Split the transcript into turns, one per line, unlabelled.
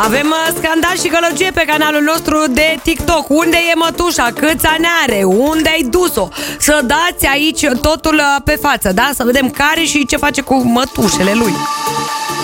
Avem scandal și gălăgie pe canalul nostru de TikTok. Unde e mătușa? Câți ani are? Unde ai dus-o? Să dați aici totul pe față, da? Să vedem care și ce face cu mătușele lui.